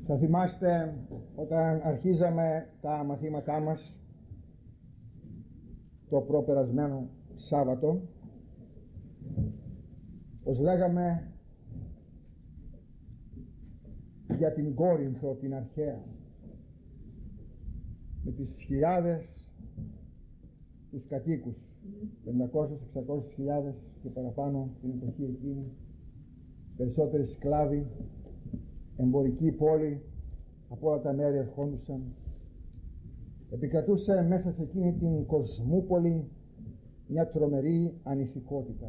Θα θυμάστε όταν αρχίζαμε τα μαθήματά μας το προπερασμένο Σάββατο, ως λέγαμε για την Κόρινθο την αρχαία, με τις χιλιάδες τους κατοίκους, 500-600 χιλιάδες και παραπάνω την εποχή εκείνη, περισσότεροι σκλάβοι, εμπορική πόλη, από όλα τα μέρη ερχόντουσαν. Επικρατούσε μέσα σε εκείνη την κοσμούπολη μια τρομερή ανηθικότητα.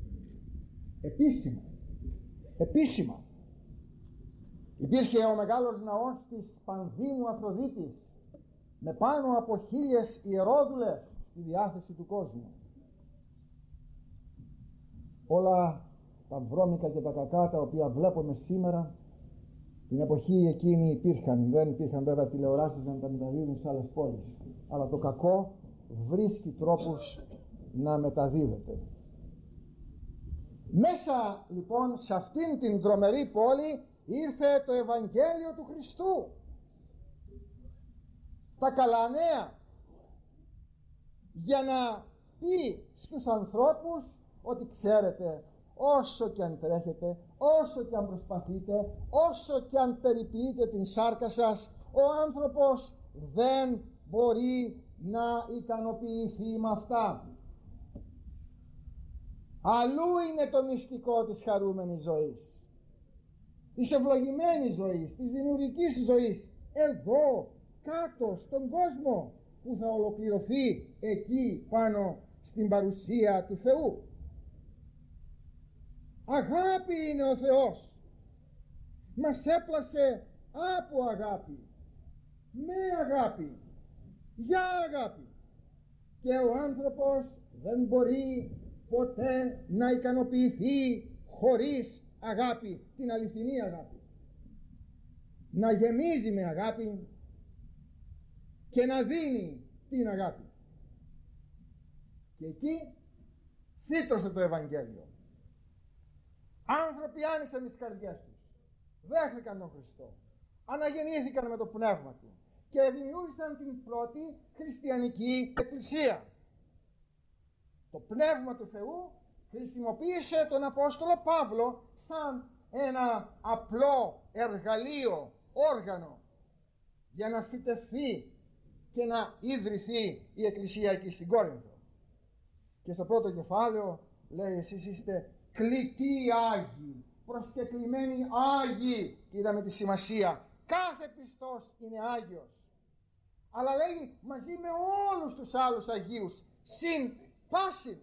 Επίσημα υπήρχε ο μεγάλος ναός της Πανδήμου Αφροδίτης με πάνω από 1000 ιερόδουλες στη διάθεση του κόσμου. Όλα τα βρώμικα και τα κακά τα οποία βλέπουμε σήμερα, την εποχή εκείνη υπήρχαν. Δεν υπήρχαν βέβαια τηλεοράσεις να τα μεταδίδουν σε άλλες πόλεις, αλλά το κακό βρίσκει τρόπους να μεταδίδεται. Μέσα λοιπόν σε αυτήν την τρομερή πόλη ήρθε το Ευαγγέλιο του Χριστού, τα καλά νέα, για να πει στους ανθρώπους ότι ξέρετε, όσο και αν τρέχετε, όσο και αν προσπαθείτε, όσο και αν περιποιείτε την σάρκα σας, ο άνθρωπος δεν μπορεί να ικανοποιηθεί με αυτά. Αλλού είναι το μυστικό της χαρούμενης ζωής, της ευλογημένης ζωής, της δημιουργικής ζωής, εδώ κάτω στον κόσμο που θα ολοκληρωθεί εκεί πάνω στην παρουσία του Θεού. Αγάπη είναι ο Θεός, μας έπλασε από αγάπη, με αγάπη, για αγάπη, και ο άνθρωπος δεν μπορεί ποτέ να ικανοποιηθεί χωρίς αγάπη, την αληθινή αγάπη, να γεμίζει με αγάπη και να δίνει την αγάπη. Και εκεί φύτρωσε το Ευαγγέλιο. Άνθρωποι άνοιξαν τις καρδιές τους, δέχθηκαν τον Χριστό, αναγεννήθηκαν με το Πνεύμα Του και δημιούργησαν την πρώτη χριστιανική εκκλησία. Το Πνεύμα του Θεού χρησιμοποίησε τον Απόστολο Παύλο σαν ένα απλό εργαλείο, όργανο, για να φυτευθεί και να ίδρυθεί η εκκλησία εκεί στην Κόρινθο. Και στο πρώτο κεφάλαιο λέει, εσείς είστε κλητοί Άγιοι, προσκεκλημένοι Άγιοι, και είδαμε τη σημασία. Κάθε πιστός είναι Άγιος, αλλά λέει μαζί με όλους τους άλλους Αγίους, συν πάσιν,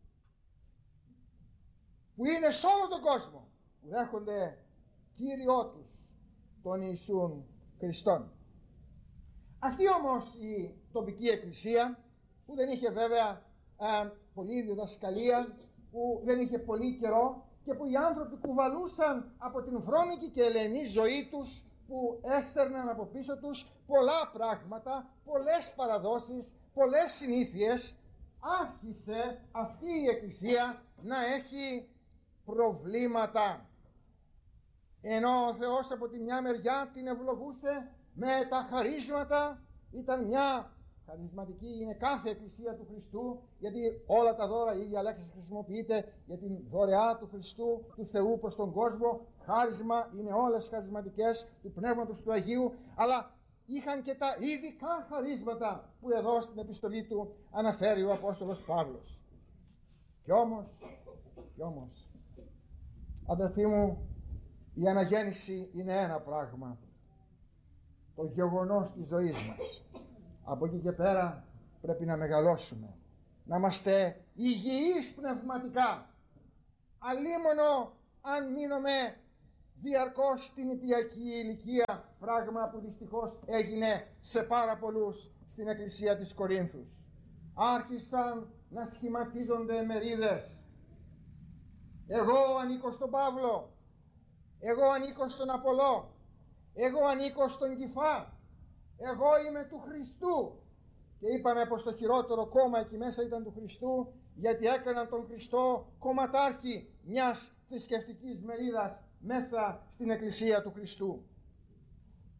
που είναι σε όλο τον κόσμο, που δέχονται Κύριό τους τον Ιησούν Χριστόν. Αυτή όμως η τοπική εκκλησία, που δεν είχε βέβαια πολλή διδασκαλία, που δεν είχε πολύ καιρό και που οι άνθρωποι κουβαλούσαν από την βρώμικη και ελεηνή ζωή τους, που έστερναν από πίσω τους πολλά πράγματα, πολλές παραδόσεις, πολλές συνήθειες, άρχισε αυτή η εκκλησία να έχει προβλήματα. Ενώ ο Θεός από τη μια μεριά την ευλογούσε με τα χαρίσματα, ήταν μια χαρισματική, είναι κάθε εκκλησία του Χριστού, γιατί όλα τα δώρα, η ίδια λέξη χρησιμοποιείται για την δωρεά του Χριστού, του Θεού προς τον κόσμο. Χάρισμα είναι όλες χαρισματικές του Πνεύματος του Αγίου, αλλά είχαν και τα ειδικά χαρίσματα που εδώ στην επιστολή του αναφέρει ο Απόστολος Παύλος. Και όμως, αδερφοί μου, η αναγέννηση είναι ένα πράγμα, το γεγονός της ζωής μας. Από εκεί και πέρα πρέπει να μεγαλώσουμε, να είμαστε υγιείς πνευματικά, αλίμονο αν μείνουμε διαρκώς στην νηπιακή ηλικία, πράγμα που δυστυχώς έγινε σε πάρα πολλούς στην εκκλησία της Κορίνθους. Άρχισαν να σχηματίζονται μερίδες. Εγώ ανήκω στον Παύλο, εγώ ανήκω στον Απολλώ, εγώ ανήκω στον Κηφά, εγώ είμαι του Χριστού. Και είπαμε πως το χειρότερο κόμμα εκεί μέσα ήταν του Χριστού, γιατί έκαναν τον Χριστό κομματάρχη μιας θρησκευτικής μερίδας μέσα στην εκκλησία του Χριστού.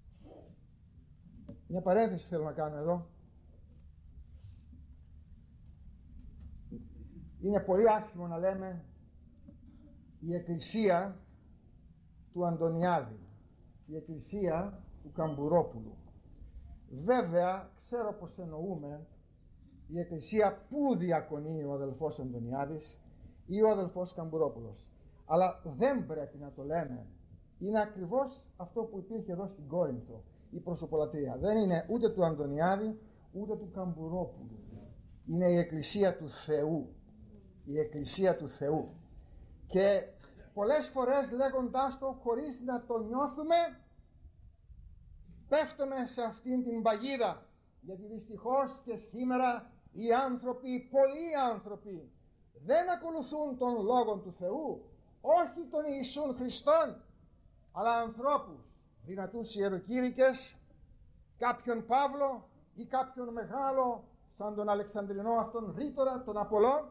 Μια παρένθεση θέλω να κάνω εδώ. Είναι πολύ άσχημο να λέμε η εκκλησία του Αντωνιάδη, η εκκλησία του Καμπουρόπουλου. Βέβαια ξέρω πως εννοούμε η εκκλησία που διακονεί ο αδελφός Αντωνιάδης ή ο αδελφός Καμπουρόπουλος, αλλά δεν πρέπει να το λέμε. Είναι ακριβώς αυτό που υπήρχε εδώ στην Κόρινθο, η προσωπολατρία. Δεν είναι ούτε του Αντωνιάδη ούτε του Καμπουρόπουλου. Είναι η εκκλησία του Θεού, η εκκλησία του Θεού. Και πολλές φορές λέγοντάς το χωρίς να το νιώθουμε, πέφτουμε σε αυτήν την παγίδα, γιατί δυστυχώς και σήμερα οι άνθρωποι, πολλοί άνθρωποι, δεν ακολουθούν τον Λόγο του Θεού, όχι τον Ιησούν Χριστόν, αλλά ανθρώπους δυνατούς ιεροκήρυκες, κάποιον Παύλο ή κάποιον μεγάλο σαν τον Αλεξανδρινό αυτόν ρήτορα, τον Απολό.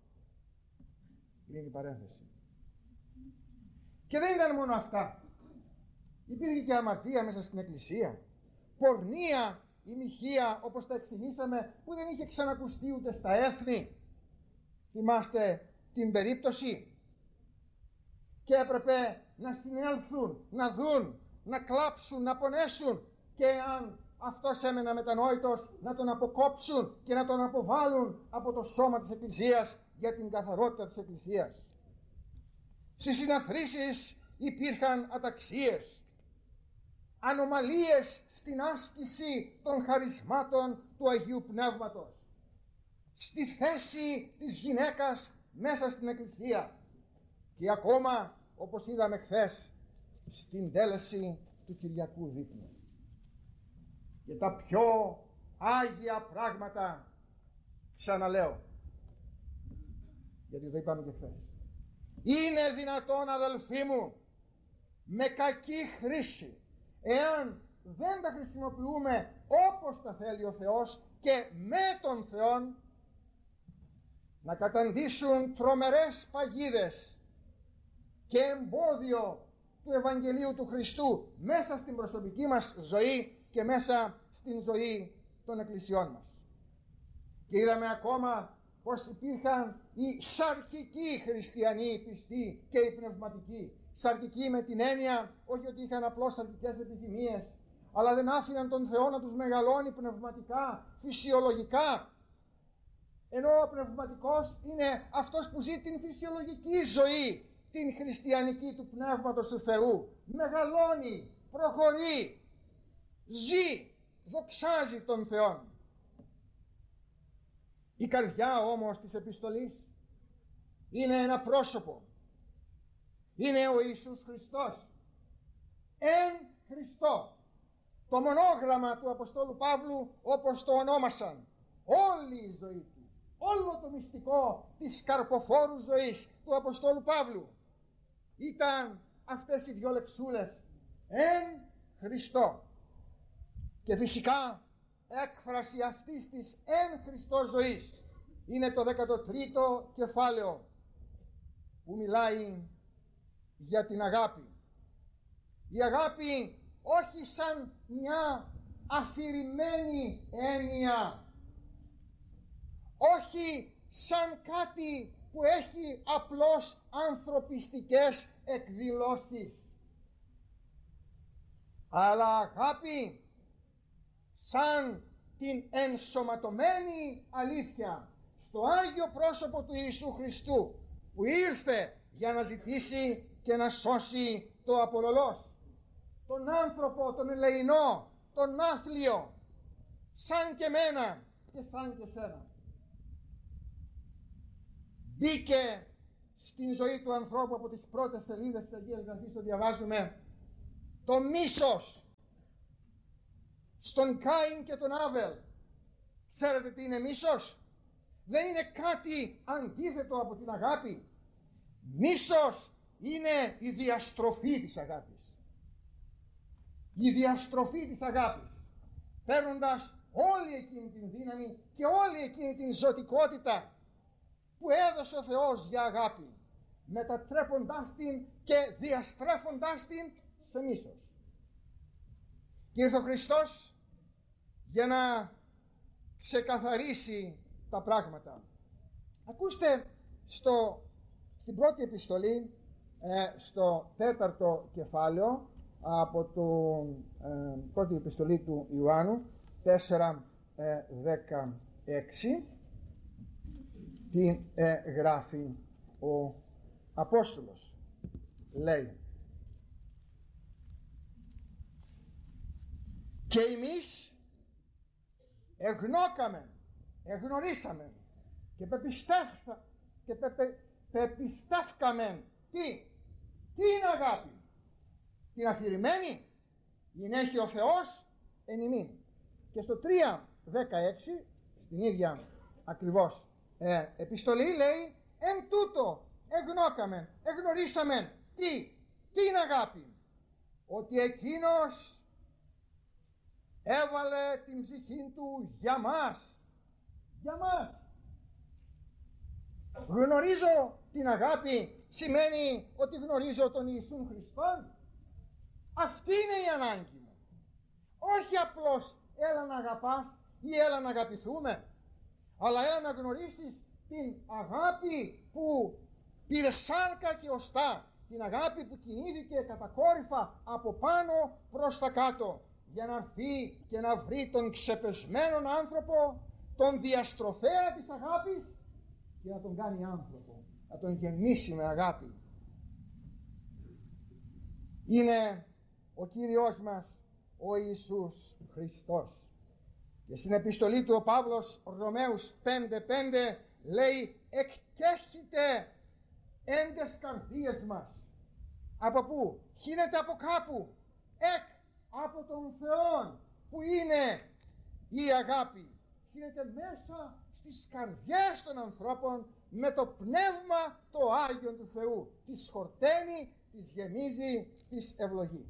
Λίγη παρένθεση. Και δεν ήταν μόνο αυτά. Υπήρχε και αμαρτία μέσα στην εκκλησία, πορνεία, ημιχία, όπως τα εξηγήσαμε, που δεν είχε ξανακουστεί ούτε στα έθνη. Θυμάστε την περίπτωση? Και έπρεπε να συνέλθουν, να δουν, να κλάψουν, να πονέσουν, και αν αυτός έμενα μετανόητος, να τον αποκόψουν και να τον αποβάλουν από το σώμα της Εκκλησίας για την καθαρότητα της Εκκλησίας. Στις συναθρήσεις υπήρχαν αταξίες, ανομαλίες στην άσκηση των χαρισμάτων του Αγίου Πνεύματος, στη θέση της γυναίκας μέσα στην Εκκλησία και ακόμα, όπως είδαμε χθες, στην τέλεση του Κυριακού δείπνου. Και τα πιο άγια πράγματα, ξαναλέω, γιατί το είπαμε και χθες, είναι δυνατόν, αδελφοί μου, με κακή χρήση, εάν δεν τα χρησιμοποιούμε όπως τα θέλει ο Θεός και με τον Θεό, να καταντήσουν τρομερές παγίδες και εμπόδιο του Ευαγγελίου του Χριστού μέσα στην προσωπική μας ζωή και μέσα στην ζωή των εκκλησιών μας. Και είδαμε ακόμα πως υπήρχαν οι σαρκικοί χριστιανοί πιστοί και οι πνευματικοί. Σαρκικοί με την έννοια όχι ότι είχαν απλώς σαρκικές επιθυμίες, αλλά δεν άφηναν τον Θεό να τους μεγαλώνει πνευματικά, φυσιολογικά. Ενώ ο πνευματικός είναι αυτός που ζει την φυσιολογική ζωή, την χριστιανική του Πνεύματος του Θεού. Μεγαλώνει, προχωρεί, ζει, δοξάζει τον Θεό. Η καρδιά όμως της επιστολής είναι ένα πρόσωπο. Είναι ο Ιησούς Χριστός. Εν Χριστώ. Το μονόγραμμα του Αποστόλου Παύλου, όπως το ονόμασαν. Όλη η ζωή του, όλο το μυστικό της καρποφόρου ζωής του Αποστόλου Παύλου ήταν αυτές οι δυο λεξούλες. Εν Χριστώ. Και φυσικά έκφραση αυτής της εν Χριστώ ζωής είναι το 13ο κεφάλαιο που μιλάει για την αγάπη. Η αγάπη όχι σαν μια αφηρημένη έννοια, όχι σαν κάτι που έχει απλώς ανθρωπιστικές εκδηλώσεις, αλλά αγάπη σαν την ενσωματωμένη αλήθεια στο Άγιο πρόσωπο του Ιησού Χριστού, που ήρθε για να ζητήσει και να σώσει το απολωλός, τον άνθρωπο, τον ελεηνό, τον άθλιο, σαν και μένα και σαν και σένα. Μπήκε στην ζωή του ανθρώπου. Από τις πρώτες σελίδες της Αγίας Γραφής το διαβάζουμε, το μίσος στον Κάιν και τον Άβελ. Ξέρετε τι είναι μίσος? Δεν είναι κάτι αντίθετο από την αγάπη. Μίσος είναι η διαστροφή της αγάπης. Η διαστροφή της αγάπης, παίρνοντας όλη εκείνη την δύναμη και όλη εκείνη την ζωτικότητα που έδωσε ο Θεός για αγάπη, μετατρέποντάς την και διαστρέφοντάς την σε μίσος. Και ήρθε ο Χριστός για να ξεκαθαρίσει τα πράγματα. Ακούστε στην πρώτη επιστολή, στο 4ο κεφάλαιο από την πρώτη επιστολή του Ιωάννου 4:16, τι γράφει ο Απόστολος. Λέει: και εμείς εγνωρίσαμε και πεπιστεύκαμε την αγάπη, την αφηρημένη είναι έχει ο Θεός εν ημίν. Και στο 3:16, στην ίδια ακριβώς επιστολή, λέει: εν τούτο εγνωρίσαμε την αγάπη, ότι εκείνος έβαλε την ψυχή του για μας. Γνωρίζω την αγάπη σημαίνει ότι γνωρίζω τον Ιησούν Χριστόν. Αυτή είναι η ανάγκη μου. Όχι απλώς έλα να αγαπάς ή έλα να αγαπηθούμε, αλλά έλα να γνωρίσεις την αγάπη που πήρε σάρκα και οστά, την αγάπη που κινήθηκε κατακόρυφα από πάνω προς τα κάτω, για να έρθει και να βρει τον ξεπεσμένον άνθρωπο, τον διαστροφέα της αγάπης, και να τον κάνει άνθρωπο, να τον γεμίσει με αγάπη. Είναι ο Κύριος μας ο Ιησούς Χριστός. Και στην επιστολή του ο Παύλος Ρωμαίους 5:5 λέει: εκκέχυται εν τες καρδίες μας. Από πού? Χύνεται από κάπου. Από τον Θεό που είναι η αγάπη. Χύνεται μέσα στις καρδιές των ανθρώπων με το πνεύμα το Άγιον του Θεού. Τις χορταίνει, τις γεμίζει, τις ευλογεί.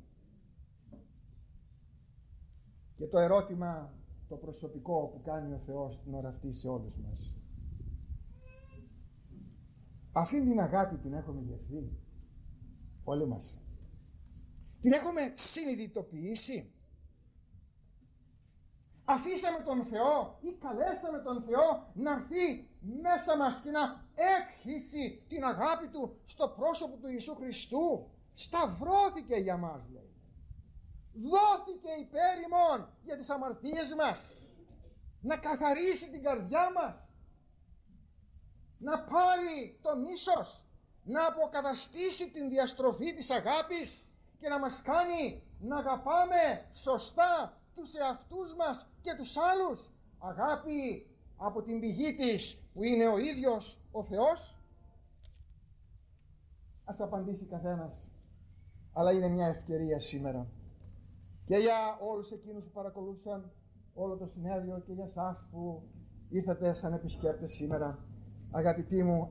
Και το ερώτημα το προσωπικό που κάνει ο Θεός την ώρα αυτή σε όλους μας: αυτή την αγάπη την έχουμε γευθεί όλοι μας? Την έχουμε συνειδητοποιήσει? Αφήσαμε τον Θεό ή καλέσαμε τον Θεό να έρθει μέσα μας και να εκχύσει την αγάπη Του στο πρόσωπο του Ιησού Χριστού? Σταυρώθηκε για μας, λέει. Δόθηκε υπέρ ημών για τις αμαρτίες μας, να καθαρίσει την καρδιά μας, να πάρει το μίσος, να αποκαταστήσει την διαστροφή της αγάπης και να μας κάνει να αγαπάμε σωστά τους εαυτούς μας και τους άλλους. Αγάπη από την πηγή της που είναι ο ίδιος ο Θεός. Ας τα απαντήσει καθένας, αλλά είναι μια ευκαιρία σήμερα και για όλους εκείνους που παρακολούθησαν όλο το συνέδριο και για σας που ήρθατε σαν επισκέπτες σήμερα. Αγαπητοί μου,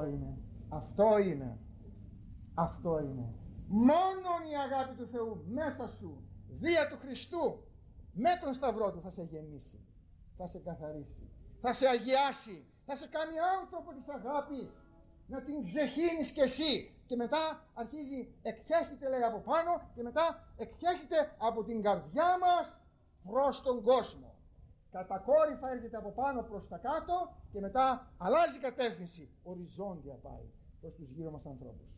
αυτό είναι μόνον η αγάπη του Θεού μέσα σου, δια του Χριστού, με τον Σταυρό Του θα σε γεμίσει, θα σε καθαρίσει, θα σε αγιάσει, θα σε κάνει άνθρωπο της αγάπης, να την ξεχύνεις κι εσύ. Και μετά αρχίζει, εκχέχεται, λέει, από πάνω, και μετά εκχέχεται από την καρδιά μας προς τον κόσμο. Κατακόρυφα έρχεται από πάνω προς τα κάτω και μετά αλλάζει κατεύθυνση, οριζόντια πάει προς τους γύρω μας ανθρώπους.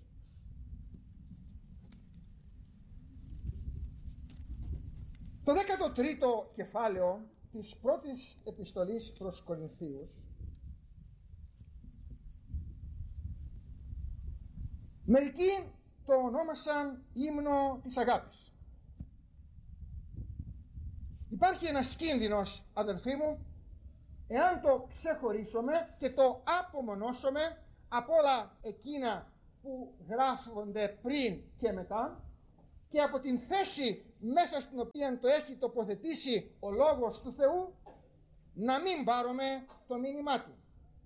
Το 13ο κεφάλαιο της πρώτης επιστολής προς Κορινθίους, μερικοί το ονόμασαν ύμνο της αγάπης. Υπάρχει ένας κίνδυνος, αδελφοί μου, εάν το ξεχωρίσουμε και το απομονώσουμε από όλα εκείνα που γράφονται πριν και μετά και από την θέση μέσα στην οποία το έχει τοποθετήσει ο Λόγος του Θεού, να μην πάρουμε το μήνυμά του.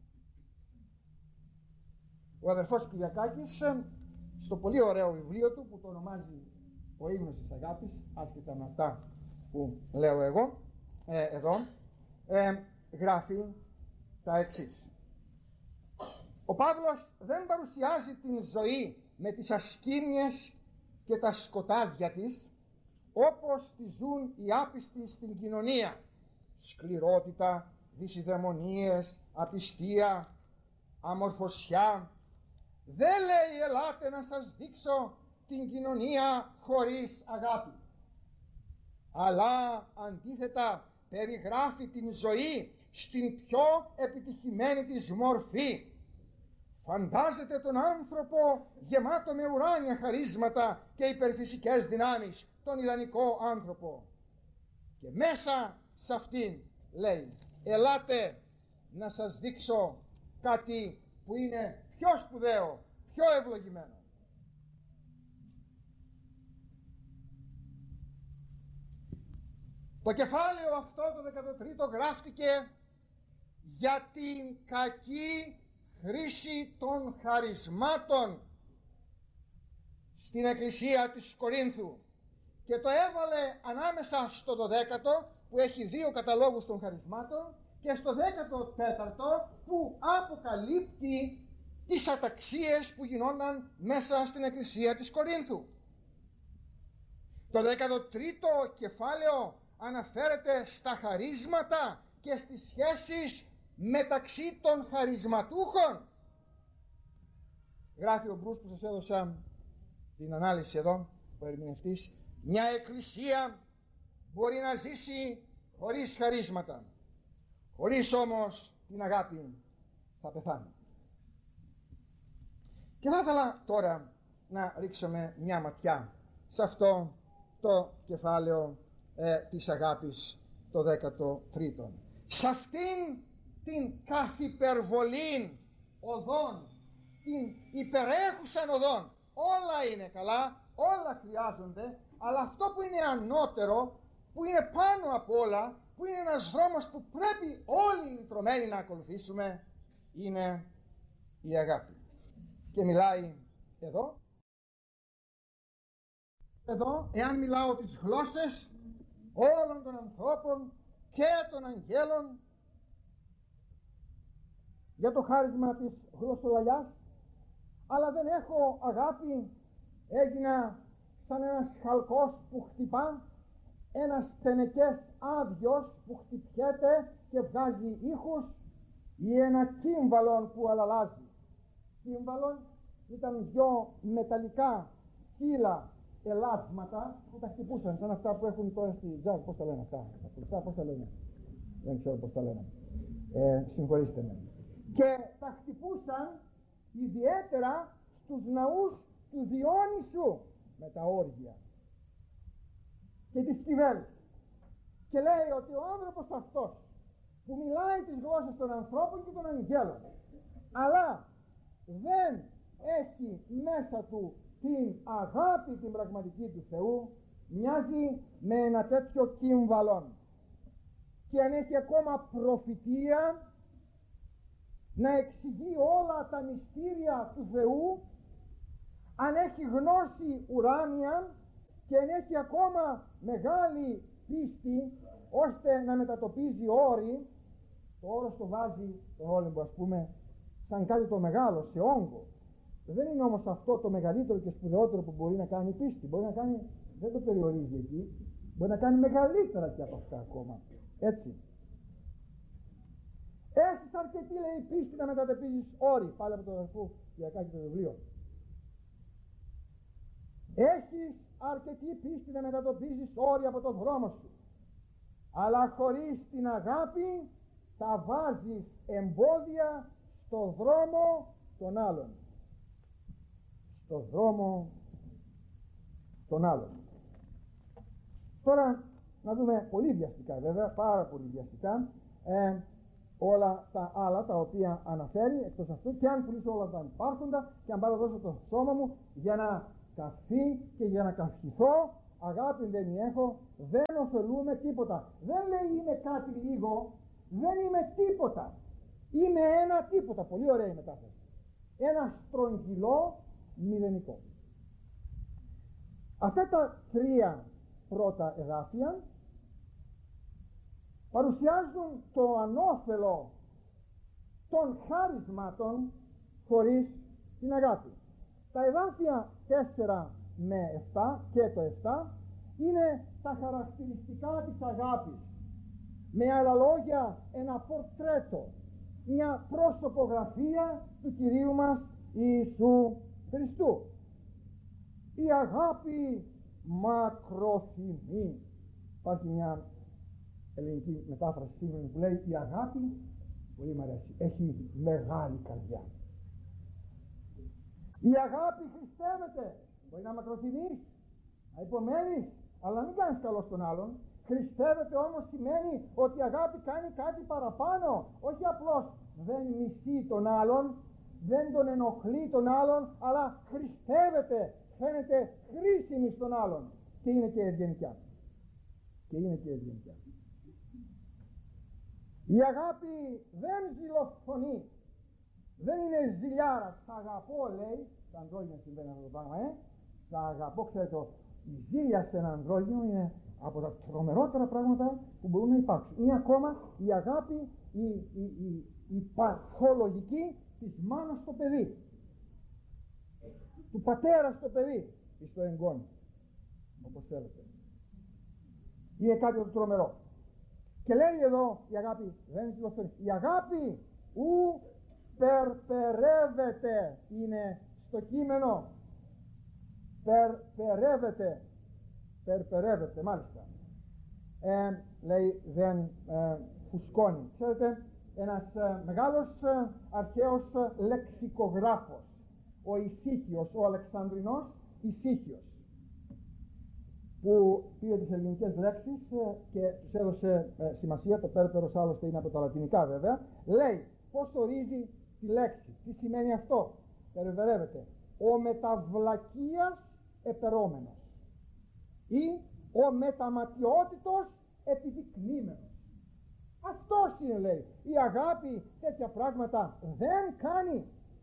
Ο αδελφός Κυριακάκης στο πολύ ωραίο βιβλίο του που το ονομάζει ο ύμνος της αγάπης, άσχετα με αυτά που λέω εγώ εδώ, γράφει τα εξής: ο Παύλος δεν παρουσιάζει την ζωή με τις ασκήμιες και τα σκοτάδια της όπως τη ζουν οι άπιστοι στην κοινωνία, σκληρότητα, δυσιδαιμονίες, απιστία, αμορφωσιά. Δεν λέει ελάτε να σας δείξω την κοινωνία χωρίς αγάπη, αλλά αντίθετα περιγράφει την ζωή στην πιο επιτυχημένη της μορφή. Φαντάζεται τον άνθρωπο γεμάτο με ουράνια χαρίσματα και υπερφυσικές δυνάμεις, τον ιδανικό άνθρωπο, και μέσα σε αυτήν λέει ελάτε να σας δείξω κάτι που είναι πιο σπουδαίο, πιο ευλογημένο. Το κεφάλαιο αυτό, το 13ο, γράφτηκε για την κακή χρήση των χαρισμάτων στην εκκλησία της Κορίνθου, και το έβαλε ανάμεσα στο 12ο που έχει 2 καταλόγους των χαρισμάτων και στο 14ο που αποκαλύπτει τις αταξίες που γινόνταν μέσα στην εκκλησία της Κορίνθου. Το 13ο κεφάλαιο αναφέρεται στα χαρίσματα και στις σχέσεις μεταξύ των χαρισματούχων. Γράφει ο Μπρούς που σας έδωσα την ανάλυση εδώ, ο ερμηνευτής, μια εκκλησία μπορεί να ζήσει χωρίς χαρίσματα, χωρίς όμως την αγάπη θα πεθάνει. Και θα ήθελα τώρα να ρίξουμε μια ματιά σε αυτό το κεφάλαιο της αγάπης, το 13ο. Σε αυτήν την καθυπερβολήν οδόν, την υπερέχουσαν οδόν, όλα είναι καλά, όλα χρειάζονται, αλλά αυτό που είναι ανώτερο, που είναι πάνω απ' όλα, που είναι ένας δρόμος που πρέπει όλοι οι λυτρωμένοι να ακολουθήσουμε, είναι η αγάπη. Και μιλάει εδώ, εάν μιλάω τις γλώσσες όλων των ανθρώπων και των αγγέλων, για το χάρισμα της γλωσσολαλιάς, αλλά δεν έχω αγάπη, έγινα σαν ένας χαλκός που χτυπά, ένας τενεκές άδειος που χτυπιέται και βγάζει ήχους, ή ένα κύμβαλον που αλλάζει. Κύμβαλον ήταν 2 μεταλλικά κύλα ελάσματα που τα χτυπούσαν, σαν αυτά που έχουν τώρα στη jazz. Πώς τα λένε αυτά, πώς τα λένε, δεν ξέρω πώς τα λένε, συγχωρήστε με. Και τα χτυπούσαν ιδιαίτερα στους ναούς του Διόνυσου με τα όργια και τις κυβέρνες. Και λέει ότι ο άνθρωπος αυτός που μιλάει τις γλώσσες των ανθρώπων και των αγγέλων, αλλά δεν έχει μέσα του την αγάπη την πραγματική του Θεού, μοιάζει με ένα τέτοιο κύμβαλον. Και αν έχει ακόμα προφητεία να εξηγεί όλα τα μυστήρια του Θεού, αν έχει γνώση ουράνια και αν έχει ακόμα μεγάλη πίστη ώστε να μετατοπίζει όρη, το όρος το βάζει τον Όλυμπο, ας πούμε, σαν κάτι το μεγάλο, σε όγκο. Δεν είναι όμως αυτό το μεγαλύτερο και σπουδαιότερο που μπορεί να κάνει η πίστη. Μπορεί να κάνει, δεν το περιορίζει εκεί, μπορεί να κάνει μεγαλύτερα και από αυτά ακόμα. Έτσι. Έχεις αρκετή, λέει, πίστη να μετατοπίζεις όρη, πάλι από το αδερφού Ιακάκη το βιβλίο. Έχεις αρκετή πίστη να μετατοπίζεις όρη από τον δρόμο σου, αλλά χωρίς την αγάπη θα βάζεις εμπόδια στο δρόμο των άλλων. Στο δρόμο των άλλων. Τώρα να δούμε πολύ βιαστικά, βέβαια, πάρα πολύ βιαστικά, όλα τα άλλα τα οποία αναφέρει εκτός αυτού, και αν πουλήσω όλα τα υπάρχοντα και αν πάρω δώσω το σώμα μου για να καυθεί και για να καυχηθώ, αγάπη δεν έχω, δεν ωφελούμε τίποτα. Δεν λέει είμαι κάτι λίγο, δεν είμαι τίποτα. Είμαι ένα τίποτα. Πολύ ωραία η μετάφραση. Ένα στρογγυλό μηδενικό. Αυτά τα 3 πρώτα εδάφια παρουσιάζουν το ανώφελο των χάρισματων χωρίς την αγάπη. Τα εδάφια 4 με 7 και το 7 είναι τα χαρακτηριστικά της αγάπης. Με άλλα λόγια, ένα πορτρέτο, μια προσωπογραφία του Κυρίου μας Ιησού Χριστού. Η αγάπη μακροθυμεί. Υπάρχει μια ελληνική μετάφραση σήμερα που λέει η αγάπη, πολύ μου αρέσει, έχει μεγάλη καρδιά. Η αγάπη χριστεύεται. Μπορεί να μακροθυμείς, να υπομένεις, αλλά μην κάνεις καλό στον άλλον. Χριστεύεται όμως σημαίνει ότι η αγάπη κάνει κάτι παραπάνω. Όχι απλώς δεν μισεί τον άλλον, δεν τον ενοχλεί τον άλλον, αλλά χριστεύεται, φαίνεται χρήσιμη στον άλλον. Και είναι και ευγενικιά. Η αγάπη δεν ζηλοφωνεί. Δεν είναι ζηλιάρα. Σ' αγαπώ, λέει. Στα ανδρόγυνα συμβαίνει αυτό το πράγμα, Σ' αγαπώ, ξέρετε, η ζήλια σε ένα ανδρόγυνο είναι από τα τρομερότερα πράγματα που μπορούν να υπάρξουν. Είναι ακόμα η αγάπη, η παθολογική της μάνας στο παιδί, του πατέρα στο παιδί ή στο εγγόνι, όπως θέλετε. Είναι κάτι το τρομερό. Και λέει εδώ η αγάπη δεν ζηλοφωνεί. Η αγάπη ου περπερεύεται, είναι στο κείμενο. Περπερεύεται, μάλιστα. Λέει δεν φουσκώνει. Ξέρετε, ένας μεγάλος αρχαίος λεξικογράφος, ο Ησύχιος, ο Αλεξανδρινός Ησύχιος, που πήρε τις ελληνικές λέξεις και τους έδωσε σημασία. Το πέρπερος άλλωστε είναι από τα λατινικά βέβαια. Λέει πώς ορίζει τη λέξη, τι σημαίνει αυτό. Περπερεύεται. Ο μεταβλακίας επερόμενος ή ο μεταματιότητος επιδεικνύμενος. Αυτός είναι, λέει. Η αγάπη τέτοια πράγματα δεν κάνει.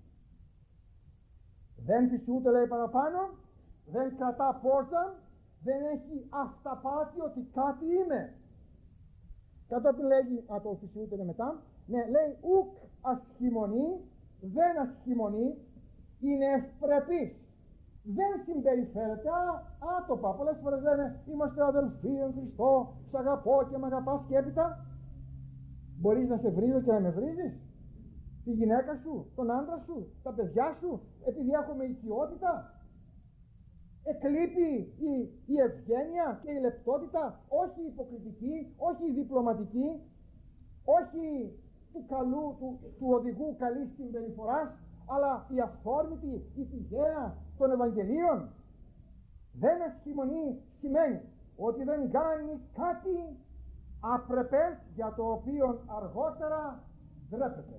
Δεν φυσιούται, λέει, παραπάνω, δεν κρατά πόζα, δεν έχει αυταπάτη ότι κάτι είμαι. Κατόπιν λέγει, το φυσιούται μετά, ναι, λέει ουκ ασχημονεί, δεν ασχημονεί, είναι ευπρεπής. Δεν συμπεριφέρεται άτοπα. Πολλές φορές λένε είμαστε αδελφοί εν Χριστώ, σ' αγαπώ και μ' αγαπάς, και έπειτα μπορείς να σε βρίζω και να με βρίζεις, τη γυναίκα σου, τον άντρα σου, τα παιδιά σου, επειδή έχουμε οικειότητα. Εκλείπει η ευγένεια και η λεπτότητα, όχι η υποκριτική, όχι η διπλωματική, όχι του οδηγού καλής συμπεριφοράς, αλλά η αυθόρμητη, η πηγαία των Ευαγγελίων. Δεν ασχημονεί σημαίνει ότι δεν κάνει κάτι απρεπές για το οποίο αργότερα ντρέπεται.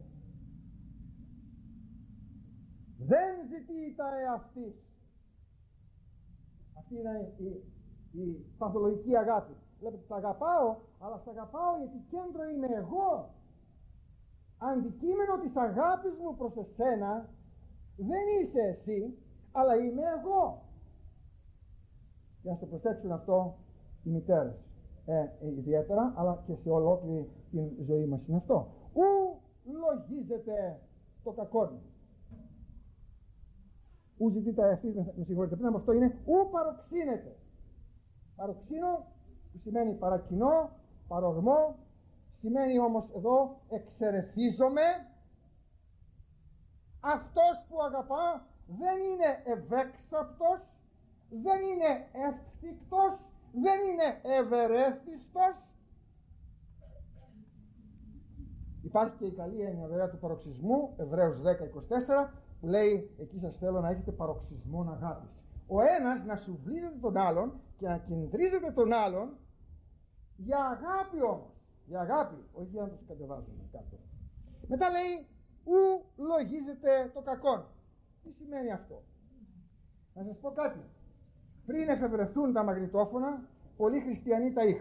Δεν ζητεί τα εαυτής. Αυτή είναι η παθολογική αγάπη. Βλέπετε, τα αγαπάω, αλλά τα αγαπάω γιατί κέντρο είμαι εγώ. Αντικείμενο της αγάπης μου προς εσένα δεν είσαι εσύ, αλλά είμαι εγώ. Και να το προσέξουν αυτό οι μητέρες ιδιαίτερα, αλλά και σε ολόκληρη την ζωή μας είναι αυτό. Ου λογίζεται το κακό. Ου ζητείτε αυτή, με συγχωρείτε, πριν από αυτό είναι ου παροξύνεται. Παροξύνω, που σημαίνει παρακινώ, παρορμώ, σημαίνει όμως εδώ εξερεθίζομαι. Αυτός που αγαπά δεν είναι ευέξαπτος, δεν είναι εύθυκτος, δεν είναι ευερέθιστος. Υπάρχει και η καλή έννοια βέβαια του παροξισμού, Εβραίους 10:24, που λέει εκεί σας θέλω να έχετε παροξισμόν αγάπης. Ο ένας να σουβλίζεται τον άλλον και να κεντρίζεται τον άλλον για αγάπη όμως. Για αγάπη, όχι για να τους κατεβάζουμε κάτω. Μετά λέει ου λογίζεται το κακόν. Τι σημαίνει αυτό? Να σας πω κάτι. Πριν εφευρεθούν τα μαγνητόφωνα, πολλοί χριστιανοί τα είχαν.